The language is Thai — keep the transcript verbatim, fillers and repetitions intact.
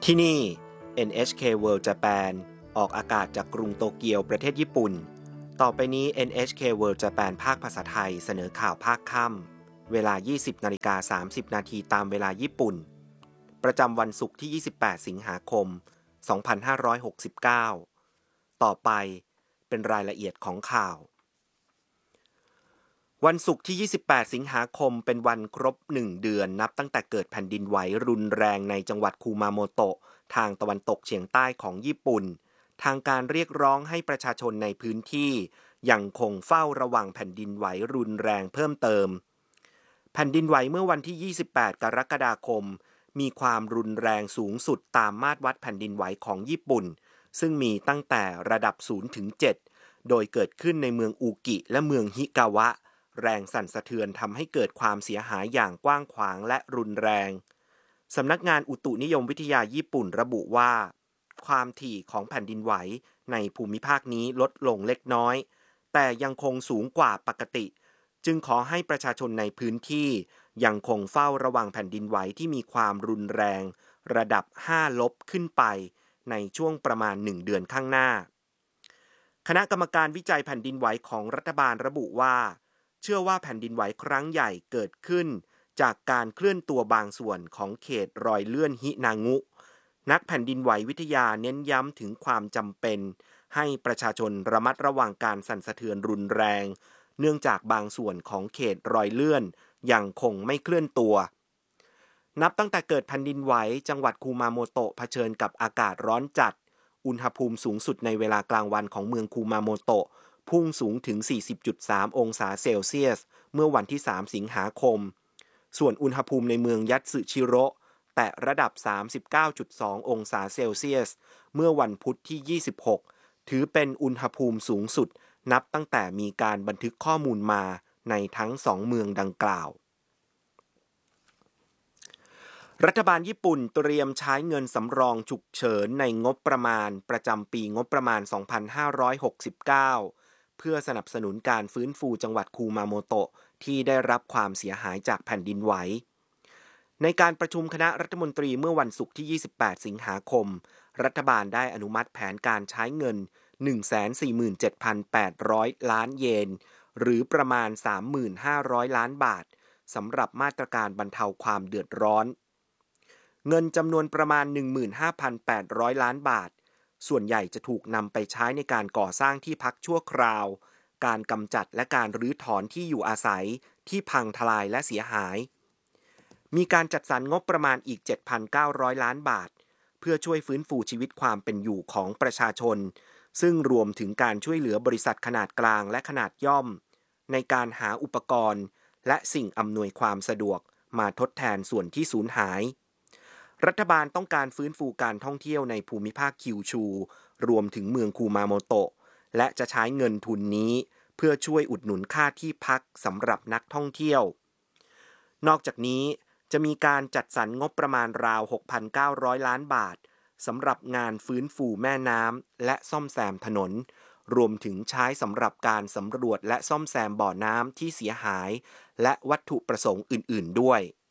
ที่นี่ เอ็น เอช เค World Japan ออกอากาศจากกรุงโตเกียวประเทศญี่ปุ่นต่อไปนี้ เอ็น เอช เค World Japan ภาคภาษาไทยเสนอข่าวภาคค่ำเวลา ยี่สิบนาฬิกาสามสิบนาทีตามเวลาญี่ปุ่นประจำวันศุกร์ที่ ยี่สิบแปดสิงหาคม สองพันห้าร้อยหกสิบเก้า ต่อไปเป็นรายละเอียดของข่าววันศุกร์ที่ ยี่สิบแปดสิงหาคมเป็นวันครบหนึ่งเดือนนับตั้งแต่เกิดแผ่นดินไหวรุนแรงในจังหวัดคูมาโมโตะทางตะวันตกเฉียงใต้ของญี่ปุ่นทางการเรียกร้องให้ประชาชนในพื้นที่ยังคงเฝ้าระวังแผ่นดินไหวรุนแรงเพิ่มเติมแผ่นดินไหวเมื่อวันที่ ยี่สิบแปดกรกฎาคมมีความรุนแรงสูงสุดตามมาตรวัดแผ่นดินไหวของญี่ปุ่นซึ่งมีตั้งแต่ระดับศูนย์ถึงเจ็ดโดยเกิดขึ้นในเมืองอูกิและเมืองฮิกาวะแรงสั่นสะเทือนทำให้เกิดความเสียหายอย่างกว้างขวางและรุนแรงสำนักงานอุตุนิยมวิทยาญี่ปุ่นระบุว่าความถี่ของแผ่นดินไหวในภูมิภาคนี้ลดลงเล็กน้อยแต่ยังคงสูงกว่าปกติจึงขอให้ประชาชนในพื้นที่ยังคงเฝ้าระวังแผ่นดินไหวที่มีความรุนแรงระดับห้าลบขึ้นไปในช่วงประมาณหนึ่งเดือนข้างหน้าคณะกรรมการวิจัยแผ่นดินไหวของรัฐบาลระบุว่าเชื่อว่าแผ่นดินไหวครั้งใหญ่เกิดขึ้นจากการเคลื่อนตัวบางส่วนของเขตรอยเลื่อนฮินางุนักแผ่นดินไหววิทยาเน้นย้ำถึงความจำเป็นให้ประชาชนระมัดระวังการสั่นสะเทือนรุนแรงเนื่องจากบางส่วนของเขตรอยเลื่อนยังคงไม่เคลื่อนตัวนับตั้งแต่เกิดแผ่นดินไหวจังหวัดคูมาโมโตะเผชิญกับอากาศร้อนจัดอุณหภูมิสูงสุดในเวลากลางวันของเมืองคูมาโมโตะพุ่งสูงถึง สี่สิบจุดสาม องศาเซลเซียสเมื่อวันที่สามสิงหาคมส่วนอุณหภูมิในเมืองยัตสึชิโร่แตะระดับ สามสิบเก้าจุดสอง องศาเซลเซียสเมื่อวันพุธที่ ยี่สิบหกถือเป็นอุณหภูมิสูงสุดนับตั้งแต่มีการบันทึกข้อมูลมาในทั้งสองเมืองดังกล่าวรัฐบาลญี่ปุ่นเตรียมใช้เงินสำรองฉุกเฉินในงบประมาณประจำปีงบประมาณ สองพันห้าร้อยหกสิบเก้า เพื่อสนับสนุนการฟื้นฟูจังหวัดคูมาโมโตะที่ได้รับความเสียหายจากแผ่นดินไหวในการประชุมคณะรัฐมนตรีเมื่อวันศุกร์ที่ ยี่สิบแปดสิงหาคมรัฐบาลได้อนุมัติแผนการใช้เงิน หนึ่งแสนสี่หมื่นเจ็ดพันแปดร้อย ล้านเยนหรือประมาณ สามพันห้าร้อย ล้านบาทสำหรับมาตรการบรรเทาความเดือดร้อนเงินจำนวนประมาณ หนึ่งหมื่นห้าพันแปดร้อย ล้านบาทส่วนใหญ่จะถูกนำไปใช้ในการก่อสร้างที่พักชั่วคราวการกำจัดและการรื้อถอนที่อยู่อาศัยที่พังทลายและเสียหายมีการจัดสรรงบประมาณอีก เจ็ดพันเก้าร้อย ล้านบาทเพื่อช่วยฟื้นฟูชีวิตความเป็นอยู่ของประชาชนซึ่งรวมถึงการช่วยเหลือบริษัทขนาดกลางและขนาดย่อมในการหาอุปกรณ์และสิ่งอำนวยความสะดวกมาทดแทนส่วนที่สูญหายรัฐบาลต้องการฟื้นฟูการท่องเที่ยวในภูมิภาคคิวชูรวมถึงเมืองคูมาโมโตะและจะใช้เงินทุนนี้เพื่อช่วยอุดหนุนค่าที่พักสำหรับนักท่องเที่ยวนอกจากนี้จะมีการจัดสรรงบประมาณราว หกพันเก้าร้อย ล้านบาทสำหรับงานฟื้นฟูแม่น้ำและซ่อมแซมถนนรวมถึงใช้สำหรับการสำรวจและซ่อมแซมบ่อน้ำที่เสียหายและวัตถุประสงค์อื่นๆด้วย